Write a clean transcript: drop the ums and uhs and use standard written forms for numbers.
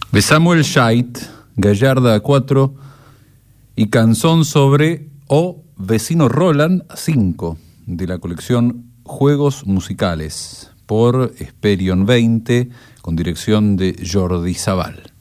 de Samuel Scheidt, Gallarda 4 y Canzón sobre O Vecino Roland 5 de la colección Juegos Musicales por Esperion 20 con dirección de Jordi Zabal.